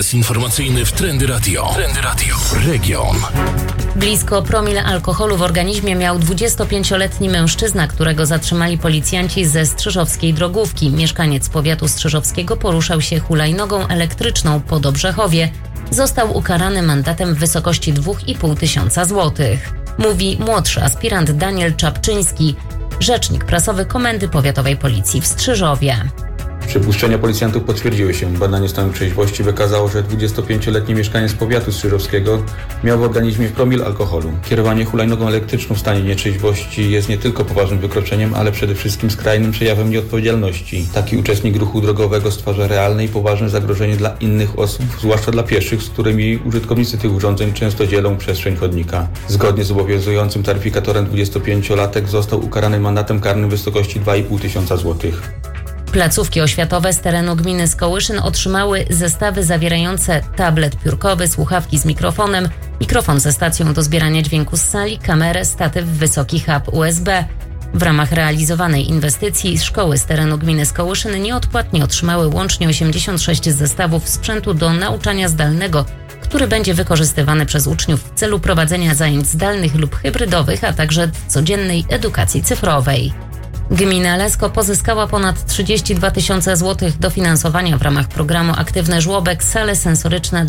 Serwis informacyjny w Trendy Radio. Trendy Radio. Region. Blisko promil alkoholu w organizmie miał 25-letni mężczyzna, którego zatrzymali policjanci ze Strzyżowskiej Drogówki. Mieszkaniec powiatu strzyżowskiego poruszał się hulajnogą elektryczną po Dobrzechowie. Został ukarany mandatem w wysokości 2,5 tysiąca złotych. Mówi młodszy aspirant Daniel Czapczyński, rzecznik prasowy Komendy Powiatowej Policji w Strzyżowie. Przypuszczenia policjantów potwierdziły się. Badanie stanu trzeźwości wykazało, że 25-letni mieszkaniec powiatu strzyżowskiego miał w organizmie promil alkoholu. Kierowanie hulajnogą elektryczną w stanie nietrzeźwości jest nie tylko poważnym wykroczeniem, ale przede wszystkim skrajnym przejawem nieodpowiedzialności. Taki uczestnik ruchu drogowego stwarza realne i poważne zagrożenie dla innych osób, zwłaszcza dla pieszych, z którymi użytkownicy tych urządzeń często dzielą przestrzeń chodnika. Zgodnie z obowiązującym taryfikatorem 25-latek został ukarany mandatem karnym w wysokości 2,5 tysiąca złotych. Placówki oświatowe z terenu gminy Skołyszyn otrzymały zestawy zawierające tablet piórkowy, słuchawki z mikrofonem, mikrofon ze stacją do zbierania dźwięku z sali, kamerę, statyw, wysoki hub USB. W ramach realizowanej inwestycji szkoły z terenu gminy Skołyszyn nieodpłatnie otrzymały łącznie 86 zestawów sprzętu do nauczania zdalnego, który będzie wykorzystywany przez uczniów w celu prowadzenia zajęć zdalnych lub hybrydowych, a także codziennej edukacji cyfrowej. Gmina Lesko pozyskała ponad 32 tysiące złotych dofinansowania w ramach programu Aktywny Żłobek Sale Sensoryczne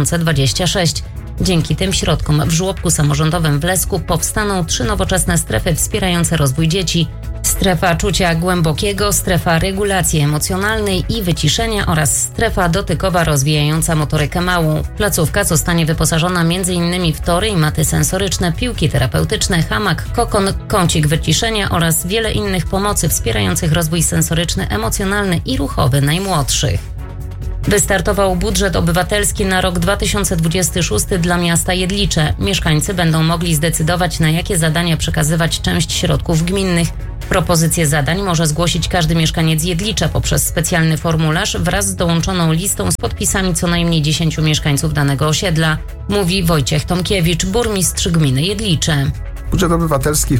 2026. Dzięki tym środkom w żłobku samorządowym w Lesku powstaną 3 nowoczesne strefy wspierające rozwój dzieci. Strefa czucia głębokiego, strefa regulacji emocjonalnej i wyciszenia oraz strefa dotykowa rozwijająca motorykę małą. Placówka zostanie wyposażona m.in. w tory i maty sensoryczne, piłki terapeutyczne, hamak, kokon, kącik wyciszenia oraz wiele innych pomocy wspierających rozwój sensoryczny, emocjonalny i ruchowy najmłodszych. Wystartował budżet obywatelski na rok 2026 dla miasta Jedlicze. Mieszkańcy będą mogli zdecydować, na jakie zadania przekazywać część środków gminnych. Propozycje zadań może zgłosić każdy mieszkaniec Jedlicza poprzez specjalny formularz wraz z dołączoną listą z podpisami co najmniej 10 mieszkańców danego osiedla, mówi Wojciech Tomkiewicz, burmistrz gminy Jedlicze. Budżet obywatelski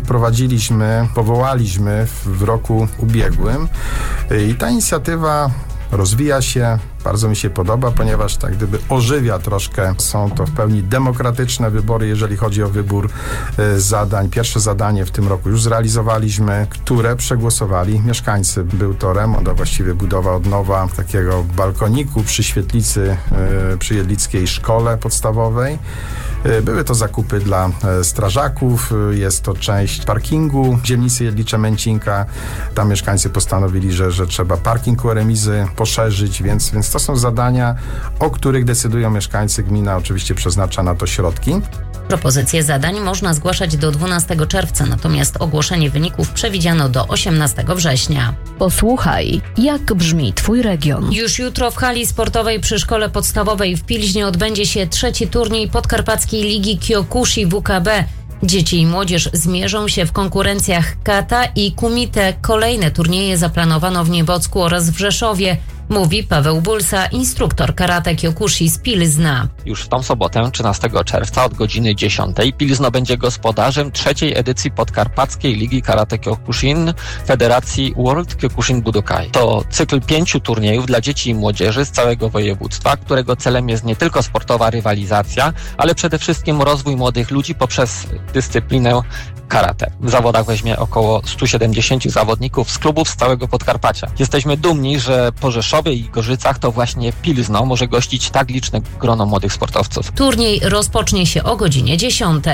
powołaliśmy w roku ubiegłym i ta inicjatywa rozwija się, bardzo mi się podoba, ponieważ tak gdyby ożywia troszkę. Są to w pełni demokratyczne wybory, jeżeli chodzi o wybór zadań. Pierwsze zadanie w tym roku już zrealizowaliśmy, które przegłosowali mieszkańcy. Był to remont, a właściwie budowa od nowa takiego balkoniku przy świetlicy przy jedlickiej szkole podstawowej. Były to zakupy dla strażaków, jest to część parkingu w dzielnicy Jedlicze-Męcinka. Tam mieszkańcy postanowili, że trzeba parking u remizy poszerzyć, więc to są zadania, o których decydują mieszkańcy. Gmina oczywiście przeznacza na to środki. Propozycje zadań można zgłaszać do 12 czerwca, natomiast ogłoszenie wyników przewidziano do 18 września. Posłuchaj, jak brzmi Twój region. Już jutro w hali sportowej przy Szkole Podstawowej w Pilźnie odbędzie się 3. turniej Podkarpackiej Ligi Kyokushi WKB. Dzieci i młodzież zmierzą się w konkurencjach kata i kumite. Kolejne turnieje zaplanowano w Niebocku oraz w Rzeszowie, mówi Paweł Bulsa, instruktor karate Kyokushi z Pilzna. Już w tą sobotę, 13 czerwca od godziny 10 Pilzno będzie gospodarzem 3. edycji Podkarpackiej Ligi Karate Kyokushin Federacji World Kyokushin Budokai. To cykl 5 turniejów dla dzieci i młodzieży z całego województwa, którego celem jest nie tylko sportowa rywalizacja, ale przede wszystkim rozwój młodych ludzi poprzez dyscyplinę karate. W zawodach weźmie około 170 zawodników z klubów z całego Podkarpacia. Jesteśmy dumni, że po Rzeszowie i Gorzycach to właśnie Pilzno może gościć tak liczne grono młodych sportowców. Turniej rozpocznie się o godzinie 10.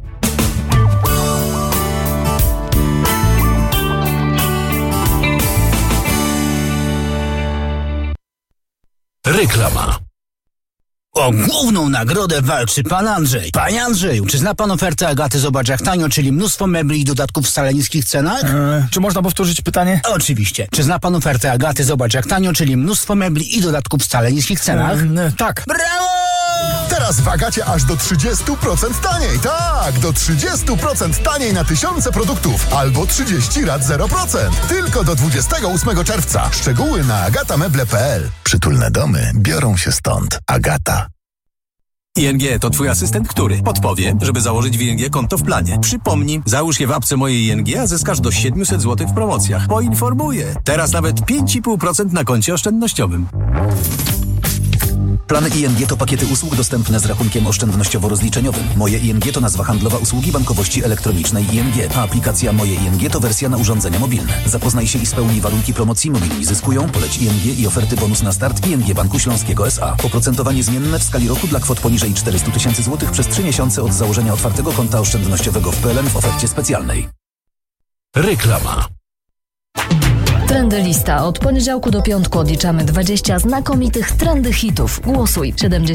Reklama. O główną nagrodę walczy pan Andrzej. Panie Andrzeju, czy zna pan ofertę Agaty Zobacz jak tanio, czyli mnóstwo mebli i dodatków w wcale niskich cenach? Czy można powtórzyć pytanie? Oczywiście. Czy zna pan ofertę Agaty Zobacz jak tanio, czyli mnóstwo mebli i dodatków w wcale niskich cenach? Tak. Brawo! Teraz w Agacie aż do 30% taniej. Tak, do 30% taniej na tysiące produktów. Albo 30 rat 0%. Tylko do 28 czerwca. Szczegóły na agatameble.pl. Przytulne domy biorą się stąd. Agata. ING to twój asystent, który podpowie, żeby założyć w ING konto w planie. Przypomnij, załóż je w apce mojej ING, a zyskasz do 700 zł w promocjach. Poinformuję. Teraz nawet 5,5% na koncie oszczędnościowym. Plany ING to pakiety usług dostępne z rachunkiem oszczędnościowo-rozliczeniowym. Moje ING to nazwa handlowa usługi bankowości elektronicznej ING, a aplikacja Moje ING to wersja na urządzenia mobilne. Zapoznaj się i spełnij warunki promocji Mobilni Zyskują, poleć ING i oferty bonus na start ING Banku Śląskiego S.A. Oprocentowanie zmienne w skali roku dla kwot poniżej 400 000 złotych przez 3 miesiące od założenia otwartego konta oszczędnościowego w PLN w ofercie specjalnej. Reklama. Trendy Lista. Od poniedziałku do piątku odliczamy 20 znakomitych trendy hitów. Głosuj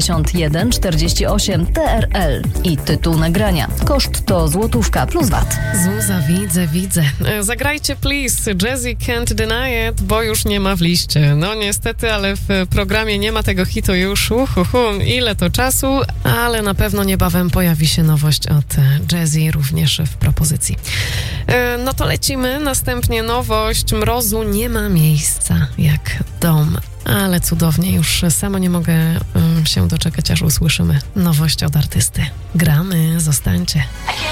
7148 TRL i tytuł nagrania. Koszt to złotówka plus VAT. Zuza, widzę. Zagrajcie please Jazzy Can't Deny It, bo już nie ma w liście. No niestety, ale w programie nie ma tego hitu już. Ile to czasu, ale na pewno niebawem pojawi się nowość od Jazzy również w propozycji. No to lecimy. Następnie nowość Mrozu nie ma miejsca jak dom. Ale cudownie, już sama nie mogę się doczekać, aż usłyszymy nowość od artysty. Gramy, zostańcie.